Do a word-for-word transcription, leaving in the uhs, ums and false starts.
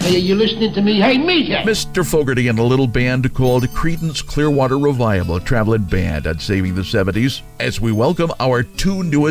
Hey, are you listening to me? Hey, Meathead! Mister Fogarty and a little band called Creedence Clearwater Revival traveling band on Saving the seventies as we welcome our two newest